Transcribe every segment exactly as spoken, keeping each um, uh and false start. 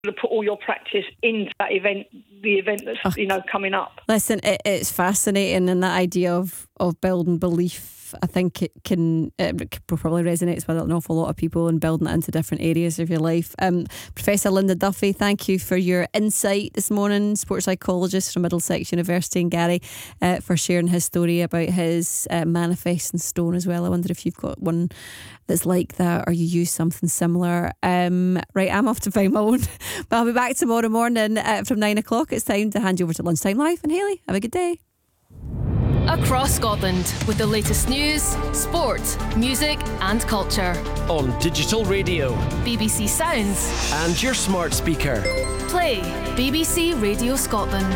to put all your practice into that event, the event that's, oh, you know, coming up. Listen, it, it's fascinating, and that idea of, of building belief, I think it can it probably resonates with an awful lot of people and building it into different areas of your life. Um, Professor Linda Duffy, thank you for your insight this morning. Sports psychologist from Middlesex University, and Gary uh, for sharing his story about his uh, manifesting stone as well. I wonder if you've got one that's like that, or you use something similar. Um, right, I'm off to find my own, but I'll be back tomorrow morning uh, from nine o'clock. It's time to hand you over to Lunchtime Live. And Hayley, have a good day. Across Scotland with the latest news, sport, music and culture. On digital radio, B B C Sounds and your smart speaker. Play B B C Radio Scotland.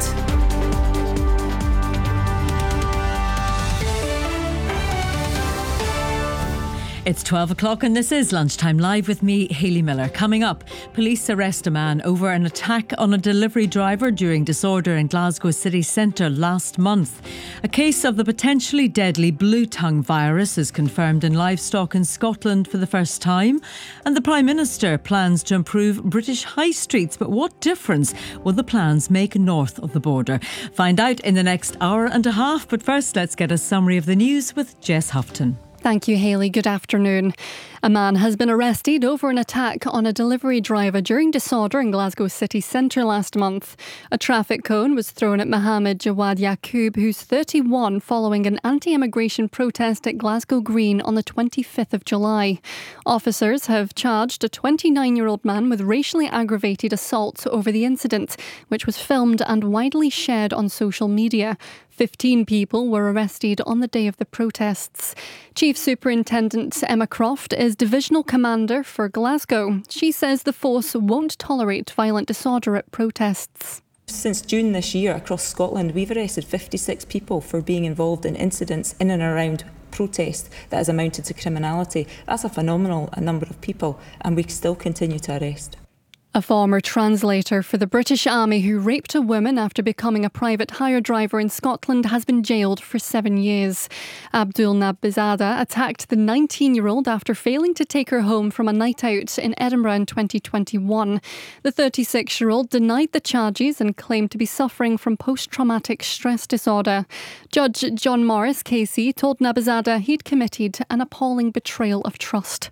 It's twelve o'clock and this is Lunchtime Live with me, Hayley Miller. Coming up, police arrest a man over an attack on a delivery driver during disorder in Glasgow city centre last month. A case of the potentially deadly blue tongue virus is confirmed in livestock in Scotland for the first time. And the Prime Minister plans to improve British high streets. But what difference will the plans make north of the border? Find out in the next hour and a half. But first, let's get a summary of the news with Jess Houghton. Thank you, Hayley. Good afternoon. A man has been arrested over an attack on a delivery driver during disorder in Glasgow city centre last month. A traffic cone was thrown at Mohammed Jawad Yaqub, who's thirty-one, following an anti-immigration protest at Glasgow Green on the twenty-fifth of July. Officers have charged a twenty-nine-year-old man with racially aggravated assault over the incident, which was filmed and widely shared on social media. Fifteen people were arrested on the day of the protests. Chief Superintendent Emma Croft is Divisional Commander for Glasgow. She says the force won't tolerate violent disorder at protests. Since June this year, across Scotland, we've arrested fifty-six people for being involved in incidents in and around protest that has amounted to criminality. That's a phenomenal number of people, and we still continue to arrest. A former translator for the British Army who raped a woman after becoming a private hire driver in Scotland has been jailed for seven years. Abdul Nabizada attacked the nineteen-year-old after failing to take her home from a night out in Edinburgh in twenty twenty-one. The thirty-six-year-old denied the charges and claimed to be suffering from post-traumatic stress disorder. Judge John Morris Casey told Nabizada he'd committed an appalling betrayal of trust.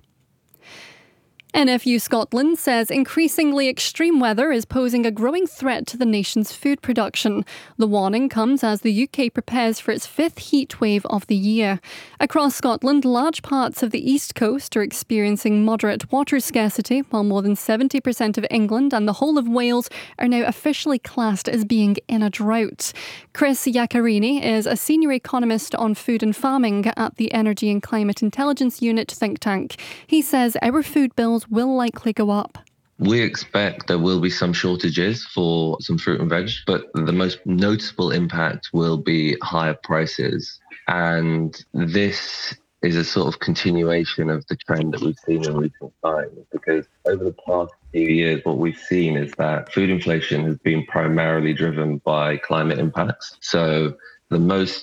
N F U Scotland says increasingly extreme weather is posing a growing threat to the nation's food production. The warning comes as the U K prepares for its fifth heat wave of the year. Across Scotland, large parts of the east coast are experiencing moderate water scarcity, while more than seventy percent of England and the whole of Wales are now officially classed as being in a drought. Chris Iaccarini is a senior economist on food and farming at the Energy and Climate Intelligence Unit think tank. He says our food bills will likely go up. We expect there will be some shortages for some fruit and veg, but the most noticeable impact will be higher prices. And this is a sort of continuation of the trend that we've seen in recent times, because over the past few years, what we've seen is that food inflation has been primarily driven by climate impacts. So the most